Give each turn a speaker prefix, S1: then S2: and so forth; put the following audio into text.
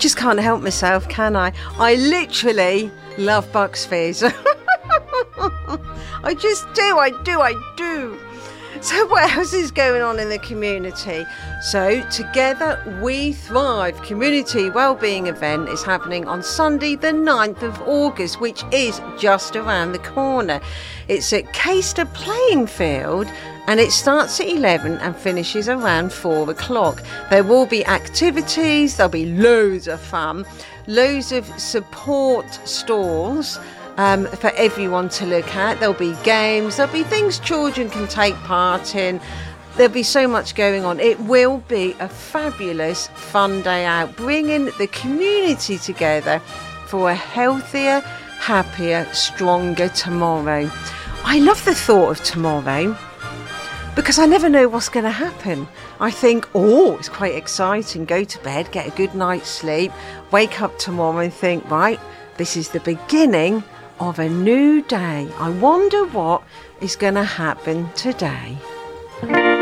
S1: just can't help myself, can I? I literally love Bucks Fizz. I just do, I do. So what else is going on in the community? So Together We Thrive community wellbeing event is happening on Sunday the 9th of August, which is just around the corner. It's at Caister Playing Field and it starts at 11 and finishes around 4 o'clock. There will be activities, there'll be loads of fun, loads of support stalls for everyone to look at. There'll be games, there'll be things children can take part in. There'll be so much going on. It will be a fabulous, fun day out, bringing the community together for a healthier, happier, stronger tomorrow. I love the thought of tomorrow because I never know what's going to happen. I think, it's quite exciting. Go to bed, get a good night's sleep, wake up tomorrow and think, right, this is the beginning of a new day. I wonder what is going to happen today.